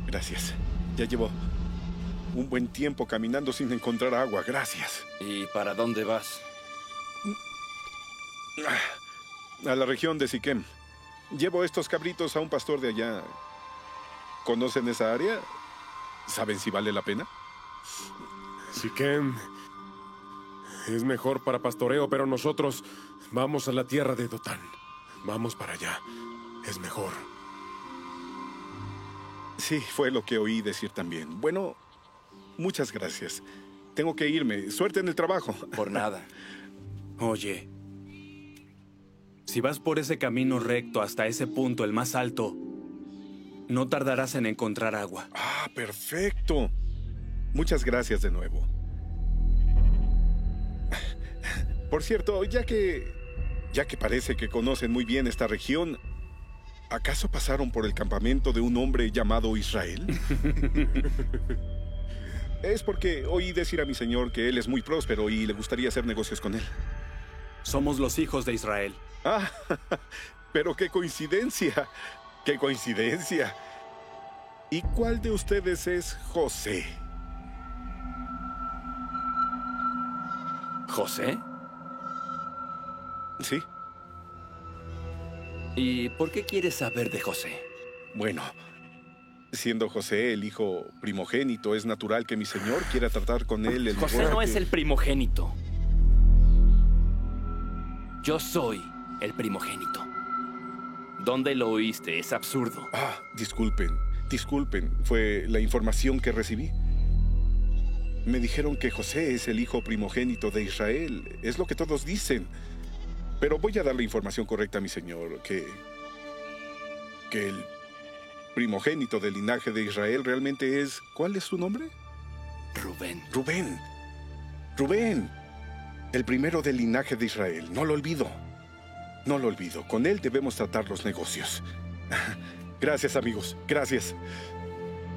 Gracias. Ya llevo un buen tiempo caminando sin encontrar agua. Gracias. ¿Y para dónde vas? A la región de Siquem. Llevo estos cabritos a un pastor de allá. ¿Conocen esa área? ¿Saben si vale la pena? Siquem es mejor para pastoreo, pero nosotros vamos a la tierra de Dotán. Vamos para allá. Es mejor. Sí, fue lo que oí decir también. Bueno, muchas gracias. Tengo que irme. Suerte en el trabajo. Por nada. Oye, si vas por ese camino recto hasta ese punto, el más alto, no tardarás en encontrar agua. Ah, perfecto. Muchas gracias de nuevo. Por cierto, ya que parece que conocen muy bien esta región, ¿acaso pasaron por el campamento de un hombre llamado Israel? Es porque oí decir a mi señor que él es muy próspero y le gustaría hacer negocios con él. Somos los hijos de Israel. Ah, pero qué coincidencia. ¡Qué coincidencia! ¿Y cuál de ustedes es José? ¿José? Sí. ¿Y por qué quieres saber de José? Bueno, siendo José el hijo primogénito, es natural que mi señor quiera tratar con él el José modo no que... es el primogénito. Yo soy el primogénito. ¿Dónde lo oíste? Es absurdo. Ah, disculpen. Fue la información que recibí. Me dijeron que José es el hijo primogénito de Israel. Es lo que todos dicen. Pero voy a dar la información correcta a mi señor, que el primogénito del linaje de Israel realmente es... ¿Cuál es su nombre? Rubén. Rubén. El primero del linaje de Israel. No lo olvido. Con él debemos tratar los negocios. Gracias, amigos. Gracias.